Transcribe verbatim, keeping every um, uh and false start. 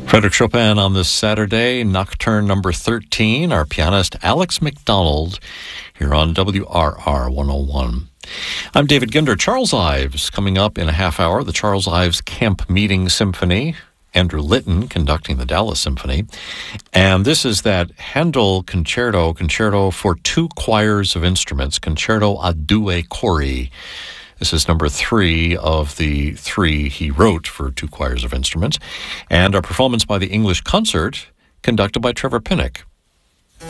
Frederick Chopin on this Saturday, Nocturne number thirteen, our pianist Alex McDonald here on W R R one oh one. I'm David Ginder. Charles Ives coming up in a half hour, the Charles Ives Camp Meeting Symphony. Andrew Litton conducting the Dallas Symphony. And this is that Handel concerto, concerto for two choirs of instruments, Concerto a due cori. This is number three of the three he wrote for two choirs of instruments. And our performance by the English Concert, conducted by Trevor Pinnock.